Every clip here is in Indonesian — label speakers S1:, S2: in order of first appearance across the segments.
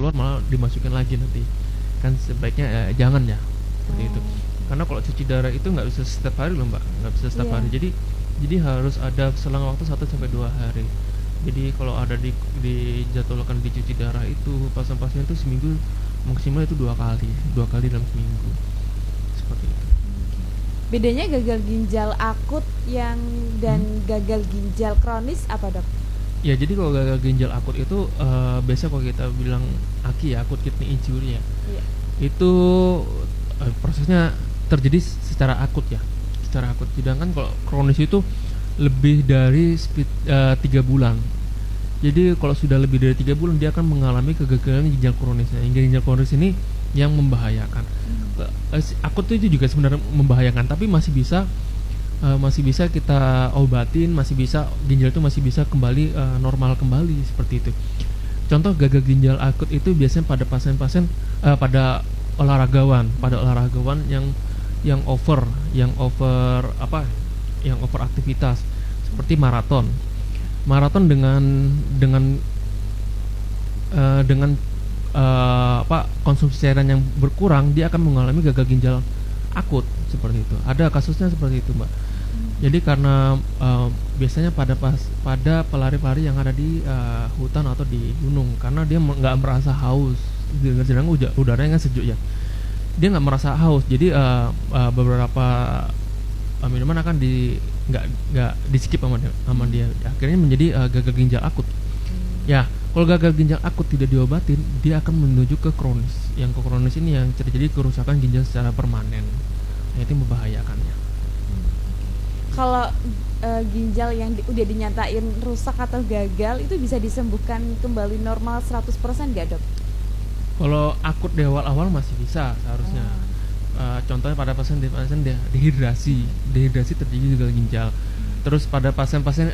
S1: keluar malah dimasukin lagi nanti. Kan sebaiknya jangan ya seperti itu. Karena kalau cuci darah itu nggak bisa setiap hari loh mbak, nggak bisa setiap hari. Jadi harus ada selang waktu 1 sampai 2 hari. Jadi kalau ada dijadwalkan dicuci darah itu pasien-pasien itu seminggu maksimal itu 2 kali dalam seminggu seperti itu.
S2: Bedanya gagal ginjal akut yang dan gagal ginjal kronis apa dok?
S1: Ya jadi kalau gagal ginjal akut itu biasa kalau kita bilang AKI ya, akut kidney injury ya, itu prosesnya terjadi secara akut ya, secara akut. Sedangkan kalau kronis itu lebih dari 3 bulan. Jadi kalau sudah lebih dari 3 bulan dia akan mengalami kegagalan ginjal kronisnya. Ginjal kronis ini yang membahayakan. Akut itu juga sebenarnya membahayakan, tapi masih bisa kita obatin, masih bisa ginjal itu masih bisa kembali normal kembali seperti itu. Contoh gagal ginjal akut itu biasanya pada pasien-pasien pada olahragawan yang over aktivitas seperti maraton dengan konsumsi cairan yang berkurang, dia akan mengalami gagal ginjal akut seperti itu. Ada kasusnya seperti itu mbak. Jadi karena biasanya pada pelari-pelari yang ada di hutan atau di gunung, karena dia nggak merasa haus, sedang udaranya kan sejuk ya, dia nggak merasa haus. Jadi beberapa minuman akan nggak di skip sama dia. Akhirnya menjadi gagal ginjal akut. Ya, kalau gagal ginjal akut tidak diobatin, dia akan menuju ke kronis. Yang ke kronis ini yang terjadi kerusakan ginjal secara permanen. Nah, itu membahayakannya.
S2: Kalau ginjal yang udah dinyatain rusak atau gagal itu bisa disembuhkan kembali normal 100% nggak dok?
S1: Kalau akut di awal-awal masih bisa seharusnya. Contohnya pada pasien dehidrasi terjadi gagal ginjal. Terus pada pasien-pasien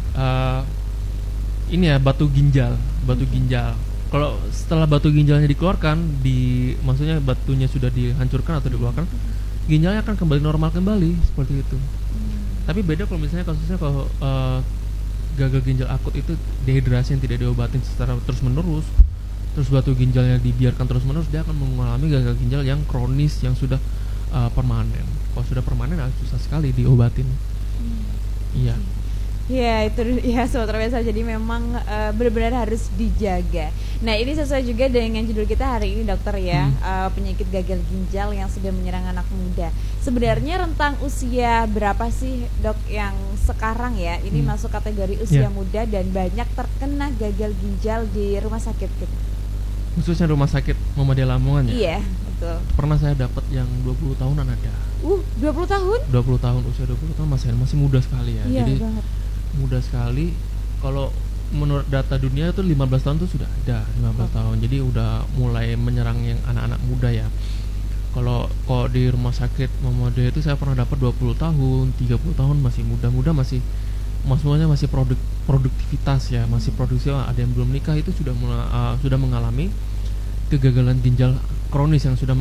S1: ini ya batu ginjal. Kalau setelah batu ginjalnya dikeluarkan, maksudnya batunya sudah dihancurkan atau dikeluarkan, ginjalnya akan kembali normal kembali seperti itu. Tapi beda kalau misalnya kasusnya kalau gagal ginjal akut itu dehidrasi yang tidak diobatin secara terus-menerus, terus batu ginjalnya dibiarkan terus-menerus, dia akan mengalami gagal ginjal yang kronis yang sudah permanen. Kalau sudah permanen susah sekali diobatin. Iya.
S2: Ya itu ya sobat biasa. Jadi memang benar-benar harus dijaga. Nah ini sesuai juga dengan judul kita hari ini dokter ya, penyakit gagal ginjal yang sudah menyerang anak muda. Sebenarnya rentang usia berapa sih dok yang sekarang ya ini masuk kategori usia muda dan banyak terkena gagal ginjal di rumah sakit gitu?
S1: Khususnya rumah sakit Muhammadiyah Lamongan ya?
S2: Iya betul.
S1: Pernah saya dapat yang 20 tahunan ada.
S2: 20 tahun?
S1: 20 tahun, usia 20 tahun masih muda sekali ya.
S2: Iya,
S1: jadi
S2: banget.
S1: Muda sekali. Kalau menurut data dunia itu 15 tahun tuh sudah ada 15 tahun. Jadi udah mulai menyerang yang anak-anak muda ya. Kalau di rumah sakit Muhammadiyah itu saya pernah dapat 20 tahun, 30 tahun, masih muda-muda, semuanya masih produktivitas ya, masih produksi. Ada yang belum nikah itu sudah mengalami kegagalan ginjal kronis yang sudah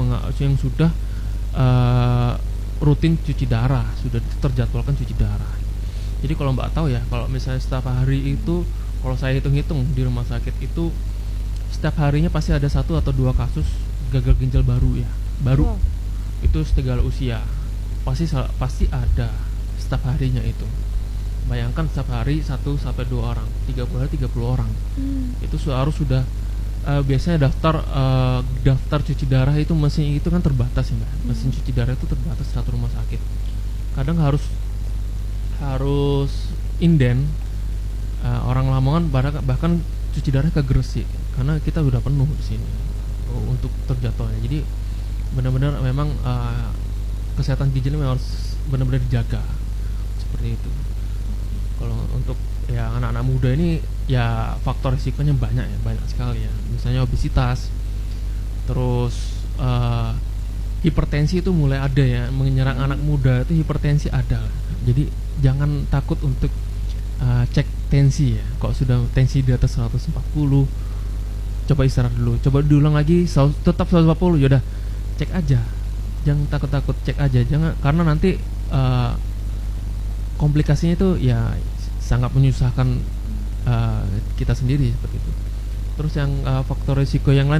S1: rutin cuci darah, sudah terjadwalkan cuci darah. Jadi kalau mbak tahu ya, kalau misalnya setiap hari itu, kalau saya hitung-hitung di rumah sakit itu setiap harinya pasti ada 1 atau 2 kasus gagal ginjal baru. Itu segala usia pasti ada setiap harinya itu. Bayangkan setiap hari 1 sampai 2 orang, 30 hari 30 orang. Itu harus sudah biasanya daftar cuci darah itu mesin itu kan terbatas ya mbak. Mesin cuci darah itu terbatas satu rumah sakit. Kadang harus inden. Orang Lamongan bahkan cuci darah ke Gresik karena kita udah penuh di sini untuk terjadwalnya. Jadi benar-benar memang kesehatan ginjal memang harus benar-benar dijaga seperti itu. Kalau untuk ya anak-anak muda ini ya faktor risikonya banyak sekali ya. Misalnya obesitas, terus hipertensi itu mulai ada ya, menyerang anak muda itu hipertensi ada. Jadi jangan takut untuk cek tensi ya. Kalau sudah tensi di atas 140, coba istirahat dulu. Coba diulang lagi, tetap 140, yaudah cek aja. Jangan takut-takut, cek aja. Jangan, karena nanti komplikasinya itu ya sangat menyusahkan kita sendiri seperti itu. Terus yang faktor risiko yang lain